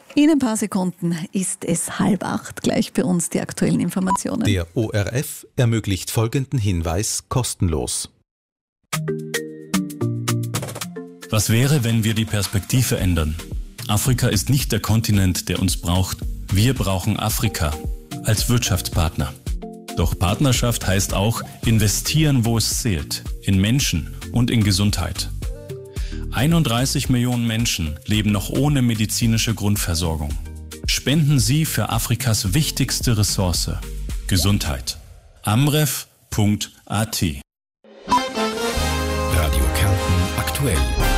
In ein paar Sekunden ist es 7:30, gleich bei uns die aktuellen Informationen. Der ORF ermöglicht folgenden Hinweis kostenlos. Was wäre, wenn wir die Perspektive ändern? Afrika ist nicht der Kontinent, der uns braucht. Wir brauchen Afrika als Wirtschaftspartner. Doch Partnerschaft heißt auch investieren, wo es zählt, in Menschen und in Gesundheit. 31 Millionen Menschen leben noch ohne medizinische Grundversorgung. Spenden Sie für Afrikas wichtigste Ressource, Gesundheit. amref.at. Radio Kärnten aktuell.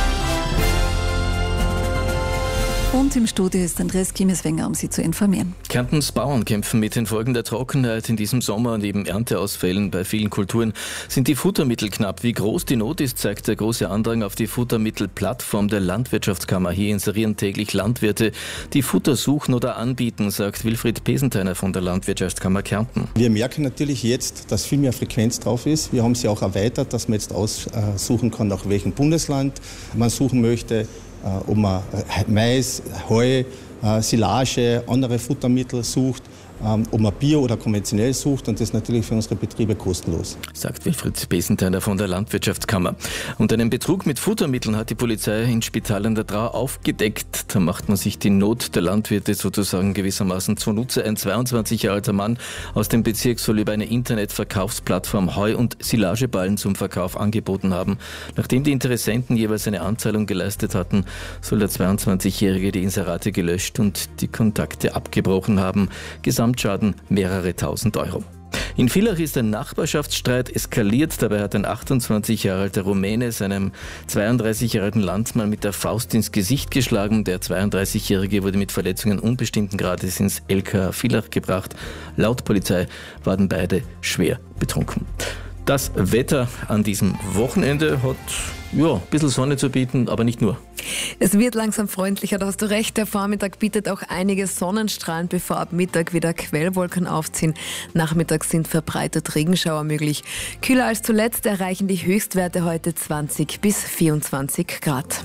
Und im Studio ist Andreas Kiemeswenger, um Sie zu informieren. Kärntens Bauern kämpfen mit den Folgen der Trockenheit in diesem Sommer. Neben Ernteausfällen bei vielen Kulturen sind die Futtermittel knapp. Wie groß die Not ist, zeigt der große Andrang auf die Futtermittelplattform der Landwirtschaftskammer. Hier inserieren täglich Landwirte, die Futter suchen oder anbieten, sagt Wilfried Pesenteiner von der Landwirtschaftskammer Kärnten. Wir merken natürlich jetzt, dass viel mehr Frequenz drauf ist. Wir haben sie auch erweitert, dass man jetzt aussuchen kann, nach welchem Bundesland man suchen möchte. Ob man Mais, Heu, Silage, andere Futtermittel sucht, ob man Bio oder konventionell sucht, und das ist natürlich für unsere Betriebe kostenlos. Sagt Wilfried Pesenteiner von der Landwirtschaftskammer. Und einen Betrug mit Futtermitteln hat die Polizei in Spital an der Drau aufgedeckt. Da macht man sich die Not der Landwirte sozusagen gewissermaßen zunutze. Ein 22 Jahre alter Mann aus dem Bezirk soll über eine Internetverkaufsplattform Heu- und Silageballen zum Verkauf angeboten haben. Nachdem die Interessenten jeweils eine Anzahlung geleistet hatten, soll der 22-Jährige die Inserate gelöscht und die Kontakte abgebrochen haben. Gesamtschaden mehrere tausend Euro. In Villach ist ein Nachbarschaftsstreit eskaliert. Dabei hat ein 28 Jahre alter Rumäne seinem 32 Jahre alten Landsmann mit der Faust ins Gesicht geschlagen. Der 32-Jährige wurde mit Verletzungen unbestimmten Grades ins LK Villach gebracht. Laut Polizei waren beide schwer betrunken. Das Wetter an diesem Wochenende hat ein bisschen Sonne zu bieten, aber nicht nur. Es wird langsam freundlicher, da hast du recht. Der Vormittag bietet auch einige Sonnenstrahlen, bevor ab Mittag wieder Quellwolken aufziehen. Nachmittags sind verbreitet Regenschauer möglich. Kühler als zuletzt erreichen die Höchstwerte heute 20 bis 24 Grad.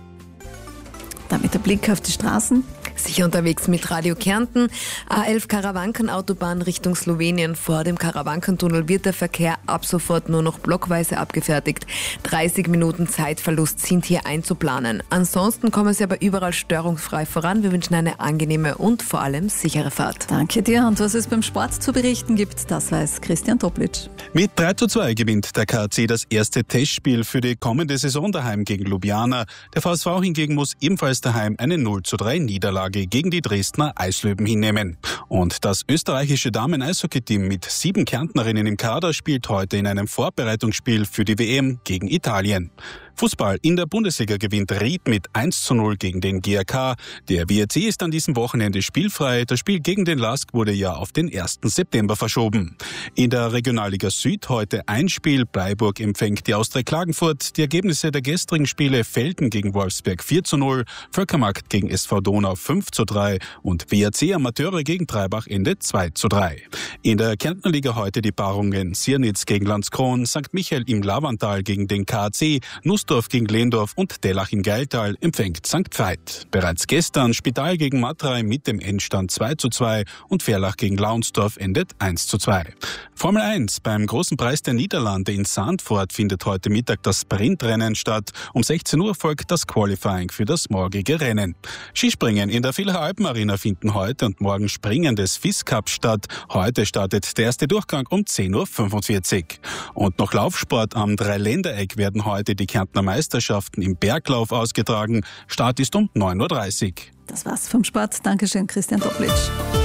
Damit der Blick auf die Straßen. Sicher unterwegs mit Radio Kärnten. A11 Karawanken-Autobahn Richtung Slowenien. Vor dem Karawankentunnel wird der Verkehr ab sofort nur noch blockweise abgefertigt. 30 Minuten Zeitverlust sind hier einzuplanen. Ansonsten kommen Sie aber überall störungsfrei voran. Wir wünschen eine angenehme und vor allem sichere Fahrt. Danke dir. Und was es beim Sport zu berichten gibt, das weiß Christian Toplitsch. Mit 3:2 gewinnt der KAC das erste Testspiel für die kommende Saison daheim gegen Ljubljana. Der VSV hingegen muss ebenfalls daheim eine 0:3 Niederlage gegen die Dresdner Eislöwen hinnehmen. Und das österreichische Damen-Eishockey-Team mit 7 Kärntnerinnen im Kader spielt heute in einem Vorbereitungsspiel für die WM gegen Italien. Fußball in der Bundesliga gewinnt Ried mit 1:0 gegen den GAK. Der WRC ist an diesem Wochenende spielfrei. Das Spiel gegen den LASK wurde ja auf den 1. September verschoben. In der Regionalliga Süd heute ein Spiel. Bleiburg empfängt die Austria Klagenfurt. Die Ergebnisse der gestrigen Spiele: Velten gegen Wolfsberg 4:0, Völkermarkt gegen SV Donau 5:3 und WRC Amateure gegen Treibach endet 2:3. In der Kärntner Liga heute die Paarungen Siernitz gegen Landskron, St. Michael im Lavantal gegen den KAC, Nussdorf gegen Lehndorf und Dellach im Geiltal empfängt St. Veit. Bereits gestern Spital gegen Matrei mit dem Endstand 2:2 und Verlach gegen Launsdorf endet 1:2. Formel 1 beim Großen Preis der Niederlande in Zandvoort findet heute Mittag das Sprintrennen statt. Um 16 Uhr folgt das Qualifying für das morgige Rennen. Skispringen in der Villacher Alpenarena finden heute und morgen Springen des FIS Cup statt. Heute startet der erste Durchgang um 10:45 Uhr. Und noch Laufsport am Dreiländereck werden heute die Kärntner Meisterschaften im Berglauf ausgetragen. Start ist um 9:30 Uhr. Das war's vom Sport. Dankeschön, Christian Toplitsch.